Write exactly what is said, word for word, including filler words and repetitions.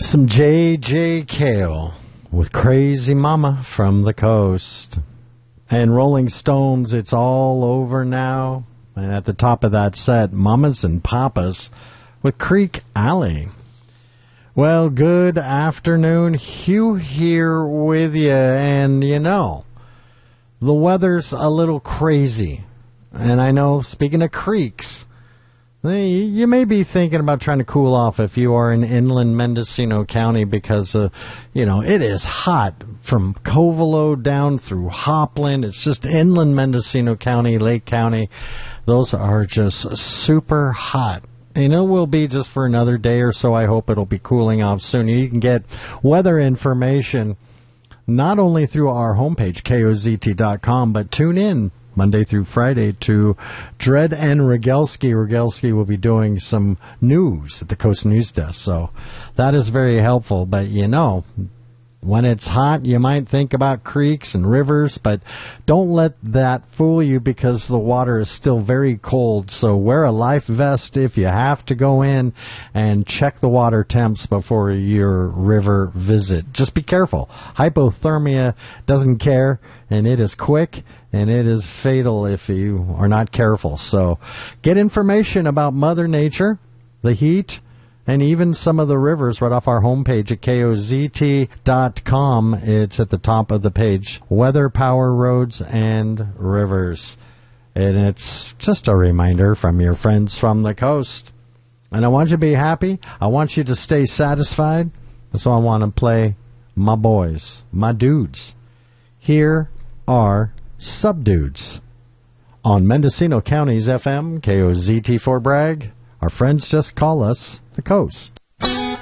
Some J J Cale with Crazy Mama from the Coast. And Rolling Stones, It's All Over Now. And at the top of that set, Mamas and Papas with Creek Alley. Well, good afternoon. Hugh here with you. And, you know, the weather's a little crazy. And I know, speaking of creeks, you may be thinking about trying to cool off if you are in inland Mendocino County because, uh, you know, it is hot from Covelo down through Hopland. It's just inland Mendocino County, Lake County. Those are just super hot. And it will be just for another day or so. I hope it'll be cooling off soon. You can get weather information not only through our homepage, K O Z T dot com, but tune in Monday through Friday to Dred and Rogelski. Rogelski will be doing some news at the Coast News Desk, so that is very helpful. But, you know, when it's hot, you might think about creeks and rivers, but don't let that fool you because the water is still very cold. So wear a life vest if you have to go in and check the water temps before your river visit. Just be careful. Hypothermia doesn't care, and it is quick. And it is fatal if you are not careful. So get information about Mother Nature, the heat, and even some of the rivers right off our homepage at K O Z T dot com. It's at the top of the page. Weather, power, roads, and rivers. And it's just a reminder from your friends from the coast. And I want you to be happy. I want you to stay satisfied. So I want to play my boys, my dudes. Here are Subdudes on Mendocino County's F M, K O Z T for Bragg. Our friends just call us the Coast.